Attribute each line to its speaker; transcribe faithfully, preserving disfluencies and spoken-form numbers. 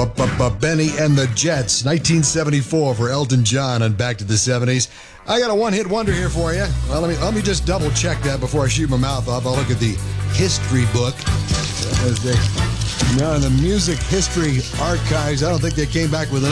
Speaker 1: Benny and the Jets, nineteen seventy-four for Elton John on Back to the seventies. I got a one-hit wonder here for you. Well, let me let me just double-check that before I shoot my mouth off. I'll look at the history book. Now, in the music history archives, I don't think they came back with an